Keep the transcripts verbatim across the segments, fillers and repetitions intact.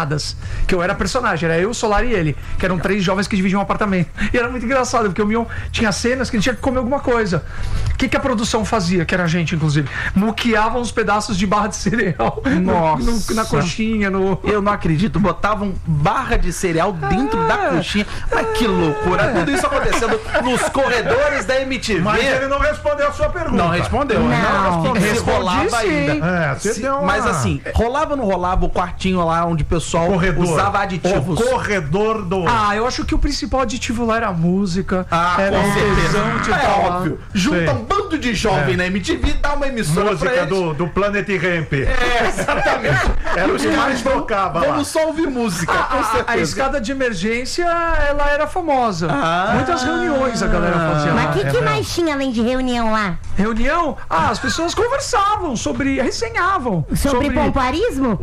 Granadas, que eu era personagem, era eu, o Solar e ele, que eram três jovens que dividiam um apartamento. E era muito engraçado, porque o Mion tinha cenas que ele tinha que comer alguma coisa. O que, que a produção fazia, que era a gente, inclusive? Muqueava uns pedaços de barra de cereal. Nossa. No, no, na coxinha, no... Eu não acredito, botavam barra de cereal dentro É. da coxinha. Mas que loucura, tudo isso acontecendo nos corredores da M T V. Mas ele não respondeu a sua pergunta. Não respondeu, Não. não respondeu. Se rolava sim. ainda. É, você Se- deu uma... Mas assim, rolava ou não rolava o quartinho lá onde o pessoal corredor. usava aditivos? O corredor do... Ah, eu acho que o principal aditivo lá era a música. Ah, era com a tesão de certeza. estar É lá. óbvio. Junta Sim. um bando de jovem É. na M T V, dá uma emissora pra Música eles. do, do Planet Ramp. É, exatamente. Era o que mais tocava lá. Vamos só ouvir música, A, com a- a certeza. escada de emergência, ela era famosa. Ah. Muitas reuniões a galera fazia lá. Mas o que, é que mesmo. mais tinha além de reunião lá? Reunião, ah, as pessoas conversavam sobre, resenhavam. Sobre, pomparismo?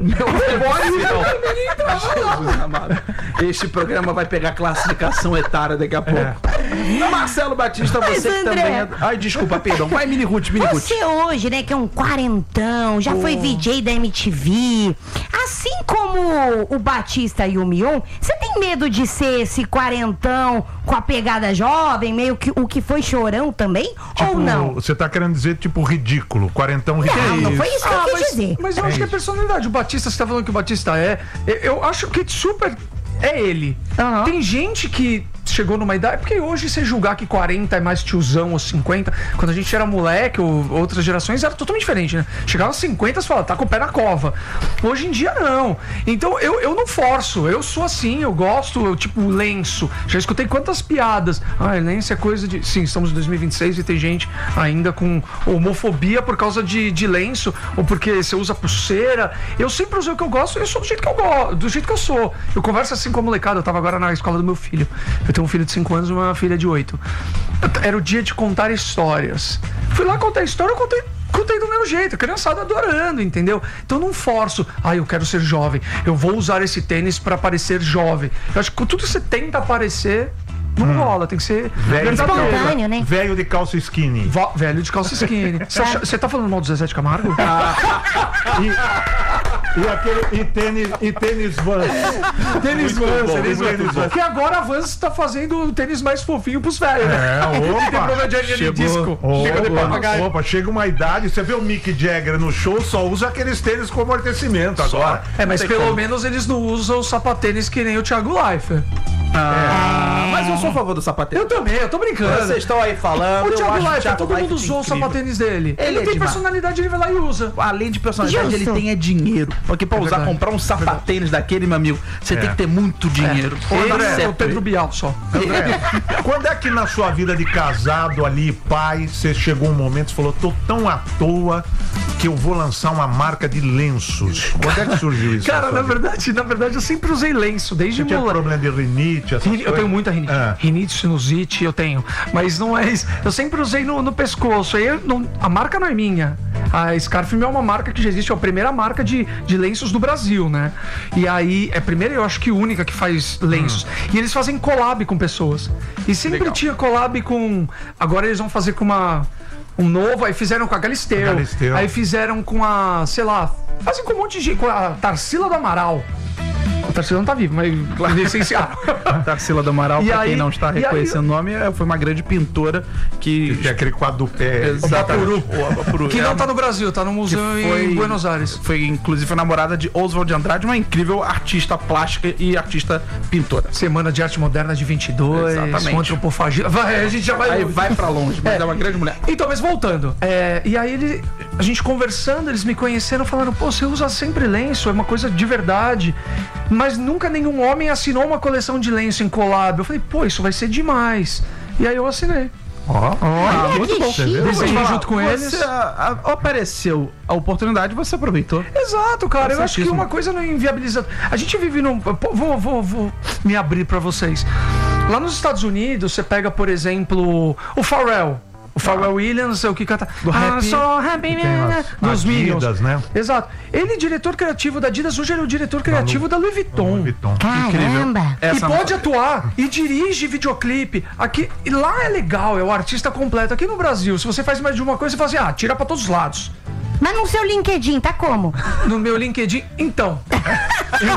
Jesus amado. Este programa vai pegar classificação etária daqui a pouco. Marcelo Batista, Mas, você que André. também é... Ai, desculpa, perdão. Vai, Mini Ruth, Mini Ruth. Você hoje, né, que é um quarentão, já foi V J da M T V. Assim como o Batista e o Mion, você tem medo de ser esse quarentão com a pegada jovem, meio que o que foi Chorão também? Tipo, ou não? Você tá querendo dizer, tipo, ridículo. Quarentão ridículo. Não, não foi isso que eu Ah, quis mas, dizer. mas eu acho que é personalidade. O Batista, você tá falando que o Batista é. Eu, eu acho que super. É ele. Aham. Tem gente que chegou numa idade. Porque hoje você julgar que quarenta é mais tiozão ou cinquenta, quando a gente era moleque ou outras gerações, era totalmente diferente, né? Chegava aos cinquenta, você fala, tá com o pé na cova. Hoje em dia, não. Então eu, eu não forço. Eu sou assim, eu gosto, eu, tipo, lenço. Já escutei quantas piadas. Ah, lenço é coisa de. Sim, estamos em dois mil e vinte e seis e tem gente ainda com homofobia por causa de, de lenço ou porque você usa pulseira. Eu sempre usei o que eu gosto, eu sou do jeito que eu gosto, do jeito que eu sou. Eu converso assim com a molecada. Eu tava agora na escola do meu filho. Eu tenho um filho de cinco anos e uma filha de oito. Era o dia de contar histórias. Fui lá contar história, eu contei. Contei do meu jeito, a criançada adorando, entendeu? Então eu não forço, ah, eu quero ser jovem, eu vou usar esse tênis pra parecer jovem. Eu acho que tudo que você tenta parecer, não rola, tem que ser Velho, verdadeiro. Espontâneo, né? velho de calça skinny. Va- velho de calça skinny. Você acha- Você tá falando mal do Zezé de Camargo? E, e, aquele, e tênis, e tênis Vans. Tênis Muito Vans, bom, tênis muito Vans. bom. Porque agora a Vans tá fazendo o tênis mais fofinho pros velhos, né? É, Tem opa. problema de hernia de Chegou. disco. Opa, Chega de papagaio. opa, chega uma idade, você vê o Mick Jagger no show, só usa aqueles tênis com amortecimento agora. É, mas Não tem pelo como. menos eles não usam sapatênis que nem o Thiago Leifert. Ah, mas eu sou a favor do sapateiro. Eu também, eu tô brincando. Vocês estão aí falando. O eu Thiago acho que o Leifert, Thiago todo mundo Leifert usou o incrível. sapatênis dele. Ele Ele, é tem demais. personalidade, ele vai lá e usa. Além de personalidade, Justo. ele tem é dinheiro. Porque pra usar, verdade. comprar um sapatênis daquele, meu amigo, você tem que ter muito dinheiro. André, Esse é o Pedro Bial só. André, quando é que na sua vida de casado ali, pai, você chegou um momento e falou, tô tão à toa que eu vou lançar uma marca de lenços. Quando é que surgiu isso? Cara, sua na vida? verdade, na verdade, eu sempre usei lenço, desde Você tinha moleque. problema de rinite, essas Rini- Eu coisas? tenho muita rinite. Ah. Rinite, sinusite, eu tenho. Mas não é isso. Eu sempre usei no, no pescoço. Aí eu não- a marca não é minha. A Scarfilm é uma marca que já existe, é a primeira marca de, de lenços do Brasil, né? E aí, é a primeira e eu acho que única que faz lenços. E eles fazem collab com pessoas. E sempre Legal. tinha collab com. Agora eles vão fazer com uma. Um novo, aí fizeram com a Galisteu. A Galisteu. Aí fizeram com a, sei lá, fazem com um monte de gente, com a Tarsila do Amaral. A Tarsila não tá viva, mas licenciaram. Tarsila do Amaral, E pra aí- quem não está e aí- reconhecendo o nome, é- foi uma grande pintora que. Que tem aquele quadro do pé. Exatamente. O Abapuru. Que É não uma- tá no Brasil, tá no museu foi- em Buenos Aires. Foi inclusive namorada de Oswald de Andrade, uma incrível artista plástica e artista pintora. Semana de Arte Moderna de vinte e dois, Exatamente. com antropofagia. Vai, a gente já vai. Aí vai pra longe, mas é, É. uma grande mulher. Então, mas voltando. é, e aí ele, a gente conversando, eles me conheceram, falando, pô, você usa sempre lenço, é uma coisa de verdade. Mas nunca nenhum homem assinou uma coleção de lenço em collab. Eu falei, pô, isso vai ser demais. E aí eu assinei. Ó, Olha muito que bom. chique. Desenhei junto com você, eles. a- a- apareceu a oportunidade, você aproveitou. Exato, cara. Eu acho que certíssimo. uma coisa não inviabiliza. A gente vive num. Pô, Vou, vou, vou me abrir pra vocês. Lá nos Estados Unidos, você pega, por exemplo, o Pharrell. O Pharrell Williams é o que canta. Do Ah, rap. só happy man, dos Minions. Adidas, né? Exato. Ele é diretor criativo da Adidas, hoje ele é o diretor criativo da Louis Vuitton. Louis Vuitton. Caramba. E Essa pode atuar e dirige videoclipe. Aqui, e lá é legal, é o artista completo. Aqui no Brasil, se você faz mais de uma coisa, você fala assim: ah, tira pra todos os lados. Mas no seu LinkedIn, tá como? No meu LinkedIn, então. Eu